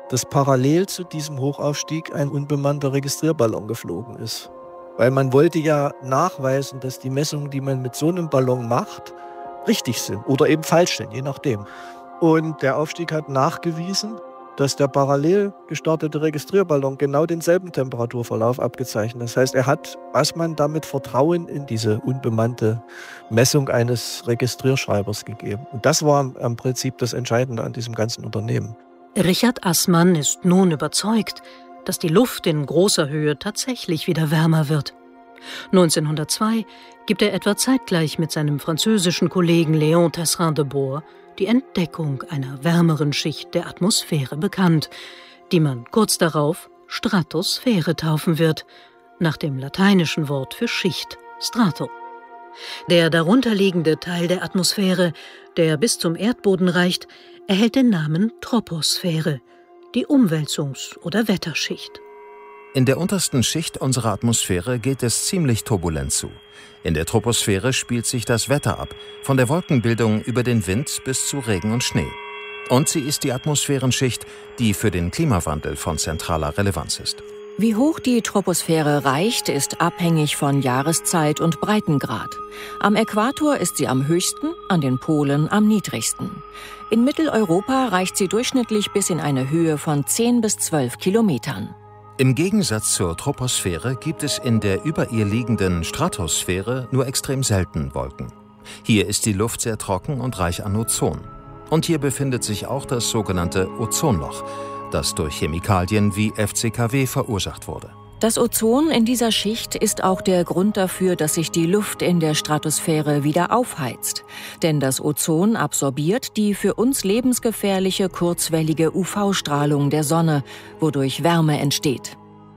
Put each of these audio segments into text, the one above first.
dass parallel zu diesem Hochaufstieg ein unbemannter Registrierballon geflogen ist. Weil man wollte ja nachweisen, dass die Messungen, die man mit so einem Ballon macht, richtig sind oder eben falsch sind, je nachdem. Und der Aufstieg hat nachgewiesen, dass der parallel gestartete Registrierballon genau denselben Temperaturverlauf abgezeichnet hat. Das heißt, er hat Assmann damit Vertrauen in diese unbemannte Messung eines Registrierschreibers gegeben. Und das war im Prinzip das Entscheidende an diesem ganzen Unternehmen. Richard Assmann ist nun überzeugt, dass die Luft in großer Höhe tatsächlich wieder wärmer wird. 1902 gibt er etwa zeitgleich mit seinem französischen Kollegen Léon Tesserin de Boer die Entdeckung einer wärmeren Schicht der Atmosphäre bekannt, die man kurz darauf Stratosphäre taufen wird, nach dem lateinischen Wort für Schicht, Strato. Der darunterliegende Teil der Atmosphäre, der bis zum Erdboden reicht, erhält den Namen Troposphäre, die Umwälzungs- oder Wetterschicht. In der untersten Schicht unserer Atmosphäre geht es ziemlich turbulent zu. In der Troposphäre spielt sich das Wetter ab, von der Wolkenbildung über den Wind bis zu Regen und Schnee. Und sie ist die Atmosphärenschicht, die für den Klimawandel von zentraler Relevanz ist. Wie hoch die Troposphäre reicht, ist abhängig von Jahreszeit und Breitengrad. Am Äquator ist sie am höchsten, an den Polen am niedrigsten. In Mitteleuropa reicht sie durchschnittlich bis in eine Höhe von 10 bis 12 Kilometern. Im Gegensatz zur Troposphäre gibt es in der über ihr liegenden Stratosphäre nur extrem selten Wolken. Hier ist die Luft sehr trocken und reich an Ozon. Und hier befindet sich auch das sogenannte Ozonloch, das durch Chemikalien wie FCKW verursacht wurde. Das Ozon in dieser Schicht ist auch der Grund dafür, dass sich die Luft in der Stratosphäre wieder aufheizt. Denn das Ozon absorbiert die für uns lebensgefährliche kurzwellige UV-Strahlung der Sonne, wodurch Wärme entsteht.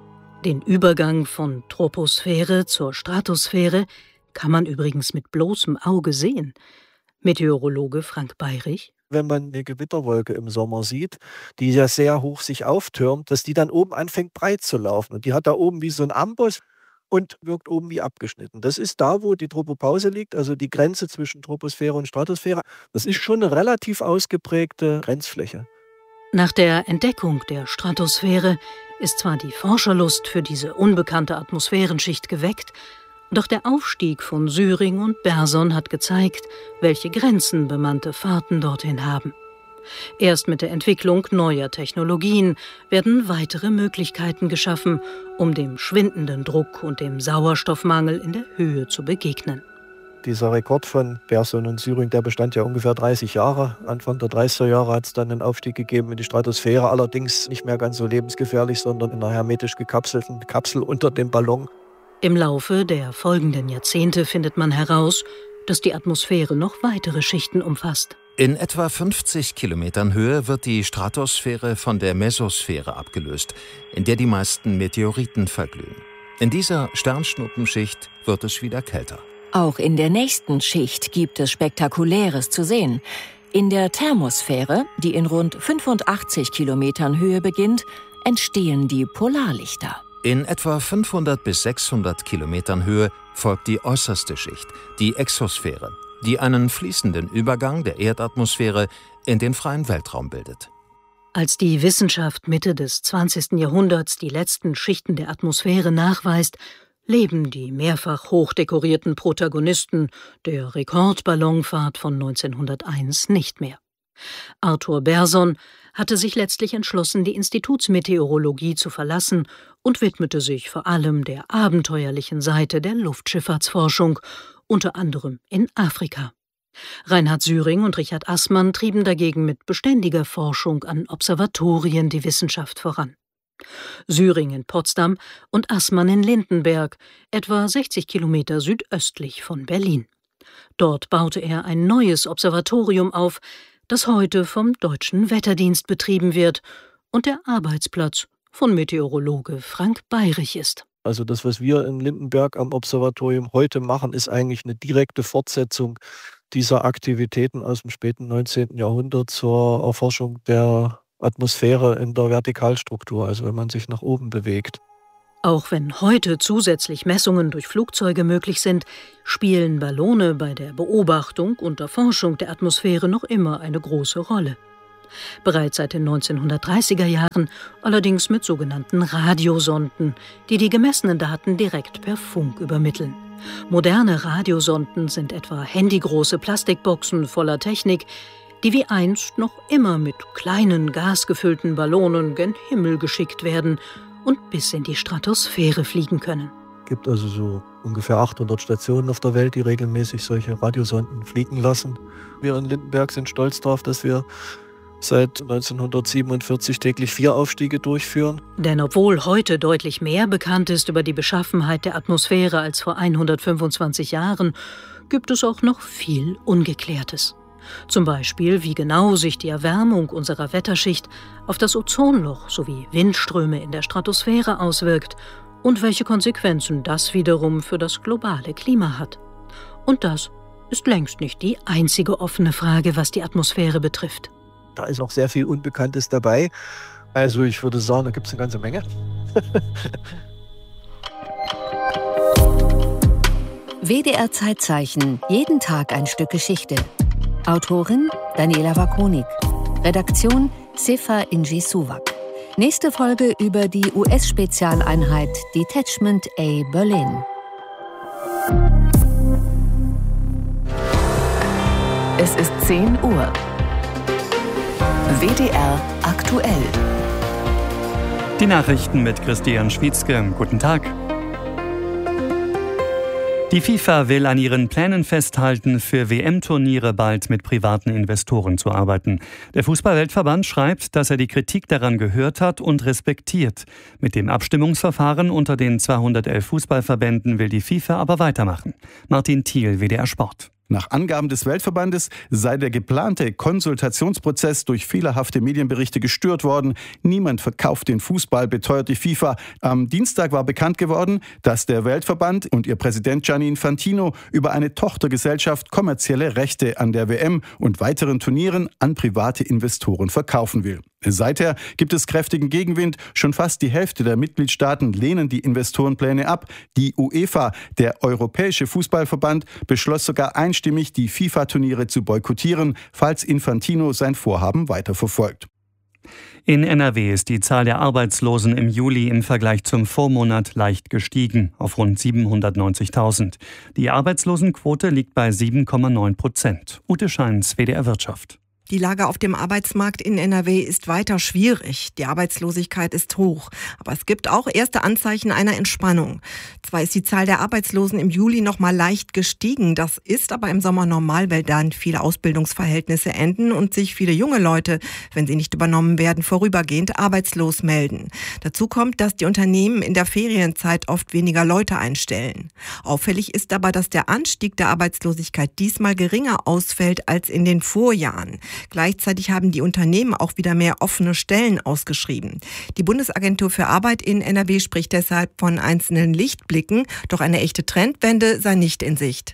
Den Übergang von Troposphäre zur Stratosphäre kann man übrigens mit bloßem Auge sehen. Meteorologe Frank Bayrich: Wenn man eine Gewitterwolke im Sommer sieht, die ja sehr hoch sich auftürmt, dass die dann oben anfängt breit zu laufen. Und die hat da oben wie so ein Amboss und wirkt oben wie abgeschnitten. Das ist da, wo die Tropopause liegt, also die Grenze zwischen Troposphäre und Stratosphäre. Das ist schon eine relativ ausgeprägte Grenzfläche. Nach der Entdeckung der Stratosphäre ist zwar die Forscherlust für diese unbekannte Atmosphärenschicht geweckt, doch der Aufstieg von Syring und Berson hat gezeigt, welche Grenzen bemannte Fahrten dorthin haben. Erst mit der Entwicklung neuer Technologien werden weitere Möglichkeiten geschaffen, um dem schwindenden Druck und dem Sauerstoffmangel in der Höhe zu begegnen. Dieser Rekord von Berson und Syring, der bestand ja ungefähr 30 Jahre. Anfang der 30er Jahre hat es dann einen Aufstieg gegeben in die Stratosphäre, allerdings nicht mehr ganz so lebensgefährlich, sondern in einer hermetisch gekapselten Kapsel unter dem Ballon. Im Laufe der folgenden Jahrzehnte findet man heraus, dass die Atmosphäre noch weitere Schichten umfasst. In etwa 50 Kilometern Höhe wird die Stratosphäre von der Mesosphäre abgelöst, in der die meisten Meteoriten verglühen. In dieser Sternschnuppenschicht wird es wieder kälter. Auch in der nächsten Schicht gibt es Spektakuläres zu sehen. In der Thermosphäre, die in rund 85 Kilometern Höhe beginnt, entstehen die Polarlichter. In etwa 500 bis 600 Kilometern Höhe folgt die äußerste Schicht, die Exosphäre, die einen fließenden Übergang der Erdatmosphäre in den freien Weltraum bildet. Als die Wissenschaft Mitte des 20. Jahrhunderts die letzten Schichten der Atmosphäre nachweist, leben die mehrfach hochdekorierten Protagonisten der Rekordballonfahrt von 1901 nicht mehr. Arthur Berson hatte sich letztlich entschlossen, die Institutsmeteorologie zu verlassen und widmete sich vor allem der abenteuerlichen Seite der Luftschifffahrtsforschung, unter anderem in Afrika. Reinhard Syring und Richard Assmann trieben dagegen mit beständiger Forschung an Observatorien die Wissenschaft voran. Syring in Potsdam und Assmann in Lindenberg, etwa 60 Kilometer südöstlich von Berlin. Dort baute er ein neues Observatorium auf, das heute vom Deutschen Wetterdienst betrieben wird und der Arbeitsplatz von Meteorologe Frank Bayrich ist. Also das, was wir in Lindenberg am Observatorium heute machen, ist eigentlich eine direkte Fortsetzung dieser Aktivitäten aus dem späten 19. Jahrhundert zur Erforschung der Atmosphäre in der Vertikalstruktur, also wenn man sich nach oben bewegt. Auch wenn heute zusätzlich Messungen durch Flugzeuge möglich sind, spielen Ballone bei der Beobachtung und Erforschung der Atmosphäre noch immer eine große Rolle. Bereits seit den 1930er Jahren, allerdings mit sogenannten Radiosonden, die die gemessenen Daten direkt per Funk übermitteln. Moderne Radiosonden sind etwa handygroße Plastikboxen voller Technik, die wie einst noch immer mit kleinen gasgefüllten Ballonen gen Himmel geschickt werden und bis in die Stratosphäre fliegen können. Es gibt also so ungefähr 800 Stationen auf der Welt, die regelmäßig solche Radiosonden fliegen lassen. Wir in Lindenberg sind stolz darauf, dass wir seit 1947 täglich 4 Aufstiege durchführen. Denn obwohl heute deutlich mehr bekannt ist über die Beschaffenheit der Atmosphäre als vor 125 Jahren, gibt es auch noch viel Ungeklärtes. Zum Beispiel, wie genau sich die Erwärmung unserer Wetterschicht auf das Ozonloch sowie Windströme in der Stratosphäre auswirkt und welche Konsequenzen das wiederum für das globale Klima hat. Und das ist längst nicht die einzige offene Frage, was die Atmosphäre betrifft. Da ist auch sehr viel Unbekanntes dabei. Also ich würde sagen, da gibt es eine ganze Menge. WDR Zeitzeichen, jeden Tag ein Stück Geschichte. Autorin Daniela Wakonik. Redaktion Sefa Inji-Suwak. Nächste Folge über die US-Spezialeinheit Detachment A Berlin. Es ist 10 Uhr. WDR aktuell. Die Nachrichten mit Christian Schwietzke. Guten Tag. Die FIFA will an ihren Plänen festhalten, für WM-Turniere bald mit privaten Investoren zu arbeiten. Der Fußball-Weltverband schreibt, dass er die Kritik daran gehört hat und respektiert. Mit dem Abstimmungsverfahren unter den 211 Fußballverbänden will die FIFA aber weitermachen. Martin Thiel, WDR Sport. Nach Angaben des Weltverbandes sei der geplante Konsultationsprozess durch fehlerhafte Medienberichte gestört worden. Niemand verkauft den Fußball, beteuert die FIFA. Am Dienstag war bekannt geworden, dass der Weltverband und ihr Präsident Gianni Infantino über eine Tochtergesellschaft kommerzielle Rechte an der WM und weiteren Turnieren an private Investoren verkaufen will. Seither gibt es kräftigen Gegenwind. Schon fast die Hälfte der Mitgliedstaaten lehnen die Investorenpläne ab. Die UEFA, der Europäische Fußballverband, beschloss sogar einstimmig, die FIFA-Turniere zu boykottieren, falls Infantino sein Vorhaben weiterverfolgt. In NRW ist die Zahl der Arbeitslosen im Juli im Vergleich zum Vormonat leicht gestiegen, auf rund 790.000. Die Arbeitslosenquote liegt bei 7,9%. Ute Scheins, WDR Wirtschaft. Die Lage auf dem Arbeitsmarkt in NRW ist weiter schwierig. Die Arbeitslosigkeit ist hoch. Aber es gibt auch erste Anzeichen einer Entspannung. Zwar ist die Zahl der Arbeitslosen im Juli noch mal leicht gestiegen. Das ist aber im Sommer normal, weil dann viele Ausbildungsverhältnisse enden und sich viele junge Leute, wenn sie nicht übernommen werden, vorübergehend arbeitslos melden. Dazu kommt, dass die Unternehmen in der Ferienzeit oft weniger Leute einstellen. Auffällig ist aber, dass der Anstieg der Arbeitslosigkeit diesmal geringer ausfällt als in den Vorjahren. Gleichzeitig haben die Unternehmen auch wieder mehr offene Stellen ausgeschrieben. Die Bundesagentur für Arbeit in NRW spricht deshalb von einzelnen Lichtblicken, doch eine echte Trendwende sei nicht in Sicht.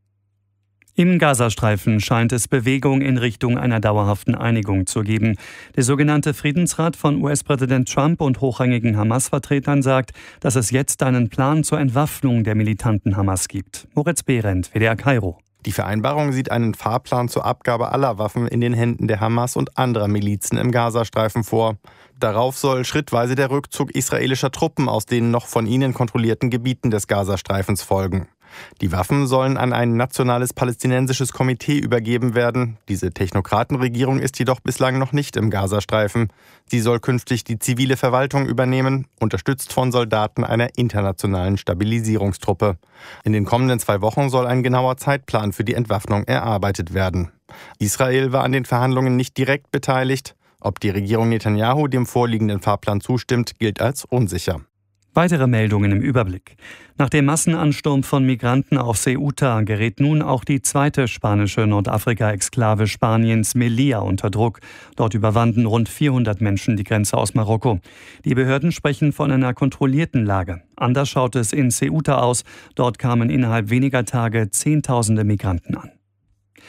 Im Gazastreifen scheint es Bewegung in Richtung einer dauerhaften Einigung zu geben. Der sogenannte Friedensrat von US-Präsident Trump und hochrangigen Hamas-Vertretern sagt, dass es jetzt einen Plan zur Entwaffnung der militanten Hamas gibt. Moritz Behrendt, WDR Kairo. Die Vereinbarung sieht einen Fahrplan zur Abgabe aller Waffen in den Händen der Hamas und anderer Milizen im Gazastreifen vor. Darauf soll schrittweise der Rückzug israelischer Truppen aus den noch von ihnen kontrollierten Gebieten des Gazastreifens folgen. Die Waffen sollen an ein nationales palästinensisches Komitee übergeben werden. Diese Technokratenregierung ist jedoch bislang noch nicht im Gazastreifen. Sie soll künftig die zivile Verwaltung übernehmen, unterstützt von Soldaten einer internationalen Stabilisierungstruppe. In den kommenden 2 Wochen soll ein genauer Zeitplan für die Entwaffnung erarbeitet werden. Israel war an den Verhandlungen nicht direkt beteiligt. Ob die Regierung Netanyahu dem vorliegenden Fahrplan zustimmt, gilt als unsicher. Weitere Meldungen im Überblick. Nach dem Massenansturm von Migranten auf Ceuta gerät nun auch die zweite spanische Nordafrika-Exklave Spaniens, Melilla, unter Druck. Dort überwanden rund 400 Menschen die Grenze aus Marokko. Die Behörden sprechen von einer kontrollierten Lage. Anders schaut es in Ceuta aus. Dort kamen innerhalb weniger Tage Zehntausende Migranten an.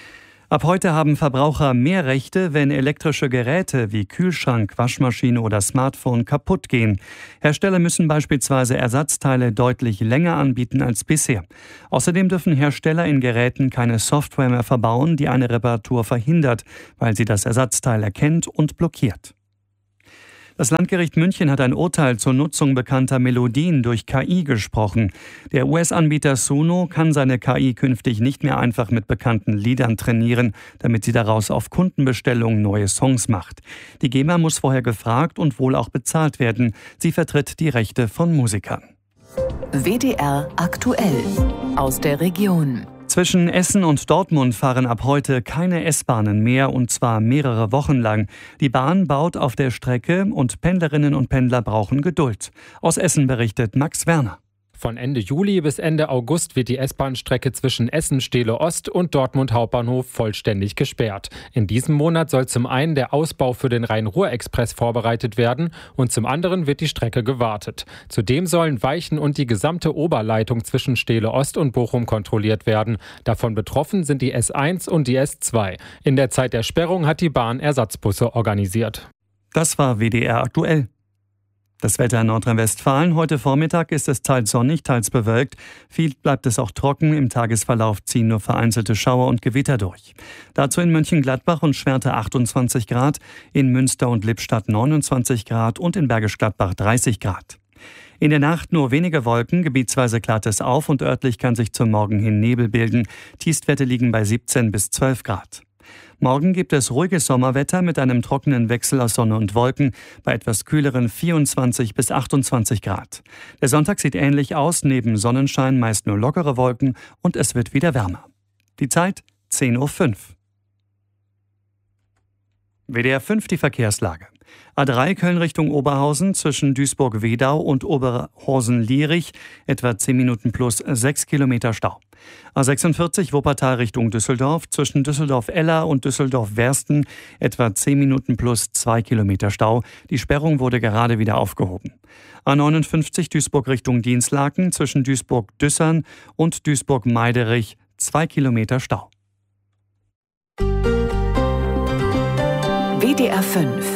Ab heute haben Verbraucher mehr Rechte, wenn elektrische Geräte wie Kühlschrank, Waschmaschine oder Smartphone kaputt gehen. Hersteller müssen beispielsweise Ersatzteile deutlich länger anbieten als bisher. Außerdem dürfen Hersteller in Geräten keine Software mehr verbauen, die eine Reparatur verhindert, weil sie das Ersatzteil erkennt und blockiert. Das Landgericht München hat ein Urteil zur Nutzung bekannter Melodien durch KI gesprochen. Der US-Anbieter Suno kann seine KI künftig nicht mehr einfach mit bekannten Liedern trainieren, damit sie daraus auf Kundenbestellung neue Songs macht. Die GEMA muss vorher gefragt und wohl auch bezahlt werden. Sie vertritt die Rechte von Musikern. WDR aktuell aus der Region. Zwischen Essen und Dortmund fahren ab heute keine S-Bahnen mehr, und zwar mehrere Wochen lang. Die Bahn baut auf der Strecke und Pendlerinnen und Pendler brauchen Geduld. Aus Essen berichtet Max Werner. Von Ende Juli bis Ende August wird die S-Bahn-Strecke zwischen Essen-Stehle-Ost und Dortmund Hauptbahnhof vollständig gesperrt. In diesem Monat soll zum einen der Ausbau für den Rhein-Ruhr-Express vorbereitet werden und zum anderen wird die Strecke gewartet. Zudem sollen Weichen und die gesamte Oberleitung zwischen Stehle-Ost und Bochum kontrolliert werden. Davon betroffen sind die S1 und die S2. In der Zeit der Sperrung hat die Bahn Ersatzbusse organisiert. Das war WDR aktuell. Das Wetter in Nordrhein-Westfalen. Heute Vormittag ist es teils sonnig, teils bewölkt. Viel bleibt es auch trocken. Im Tagesverlauf ziehen nur vereinzelte Schauer und Gewitter durch. Dazu in Mönchengladbach und Schwerte 28 Grad, in Münster und Lippstadt 29 Grad und in Bergisch Gladbach 30 Grad. In der Nacht nur wenige Wolken, gebietsweise klart es auf und örtlich kann sich zum Morgen hin Nebel bilden. Tiefstwerte liegen bei 17 bis 12 Grad. Morgen gibt es ruhiges Sommerwetter mit einem trockenen Wechsel aus Sonne und Wolken bei etwas kühleren 24 bis 28 Grad. Der Sonntag sieht ähnlich aus, neben Sonnenschein meist nur lockere Wolken und es wird wieder wärmer. Die Zeit 10:05 Uhr. WDR 5 die Verkehrslage. A3 Köln Richtung Oberhausen zwischen Duisburg-Wedau und Oberhausen-Lierich etwa 10 Minuten plus 6 Kilometer Stau. A46 Wuppertal Richtung Düsseldorf zwischen Düsseldorf-Eller und Düsseldorf-Wersten etwa 10 Minuten plus 2 Kilometer Stau. Die Sperrung wurde gerade wieder aufgehoben. A59 Duisburg Richtung Dinslaken zwischen Duisburg-Düssern und Duisburg-Meiderich 2 Kilometer Stau. WDR 5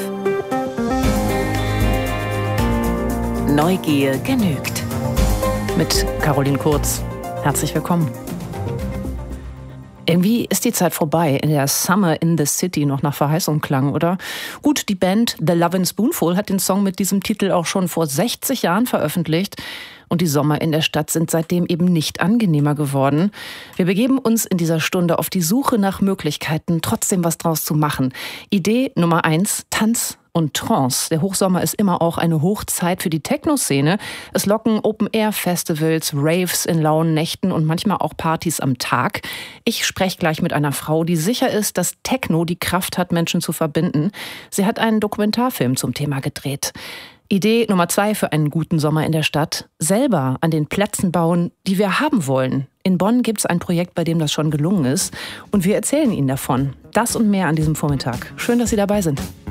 Neugier genügt. Mit Caroline Kurz. Herzlich willkommen. Irgendwie ist die Zeit vorbei, in der Summer in the City noch nach Verheißung klang, oder? Gut, die Band The Lovin' Spoonful hat den Song mit diesem Titel auch schon vor 60 Jahren veröffentlicht. Und die Sommer in der Stadt sind seitdem eben nicht angenehmer geworden. Wir begeben uns in dieser Stunde auf die Suche nach Möglichkeiten, trotzdem was draus zu machen. Idee Nummer 1, Tanz und Trance. Der Hochsommer ist immer auch eine Hochzeit für die Techno-Szene. Es locken Open-Air-Festivals, Raves in lauen Nächten und manchmal auch Partys am Tag. Ich spreche gleich mit einer Frau, die sicher ist, dass Techno die Kraft hat, Menschen zu verbinden. Sie hat einen Dokumentarfilm zum Thema gedreht. Idee Nummer 2 für einen guten Sommer in der Stadt. Selber an den Plätzen bauen, die wir haben wollen. In Bonn gibt es ein Projekt, bei dem das schon gelungen ist. Und wir erzählen Ihnen davon. Das und mehr an diesem Vormittag. Schön, dass Sie dabei sind.